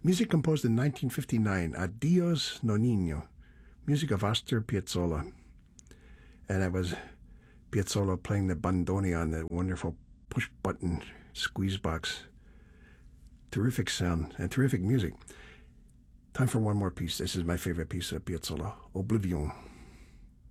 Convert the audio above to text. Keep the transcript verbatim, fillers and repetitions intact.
Music composed in nineteen fifty-nine, Adios Nonino, music of Astor Piazzolla. And that was Piazzolla playing the bandoneon, the wonderful push-button squeeze box. Terrific sound and terrific music. Time for one more piece. This is my favorite piece of Piazzolla, Oblivion.